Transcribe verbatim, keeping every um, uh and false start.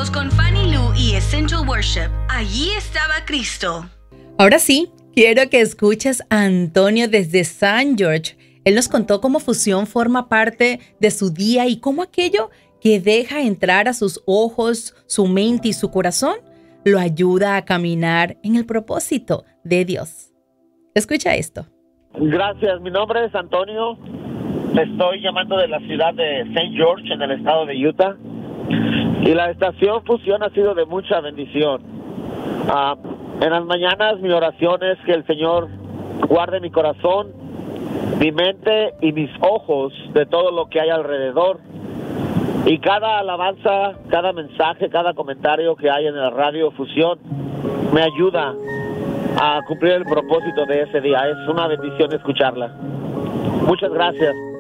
Nuevos con Fanny Lu y Essential Worship. Allí estaba Cristo. Ahora sí, quiero que escuches a Antonio desde Saint George. Él nos contó cómo Fusión forma parte de su día y cómo aquello que deja entrar a sus ojos, su mente y su corazón lo ayuda a caminar en el propósito de Dios. Escucha esto. Gracias, mi nombre es Antonio. Te estoy llamando de la ciudad de Saint George, en el estado de Utah. Y la estación Fusión ha sido de mucha bendición. Uh, en las mañanas mi oración es que el Señor guarde mi corazón, mi mente y mis ojos de todo lo que hay alrededor. Y cada alabanza, cada mensaje, cada comentario que hay en la radio Fusión me ayuda a cumplir el propósito de ese día. Es una bendición escucharla. Muchas gracias.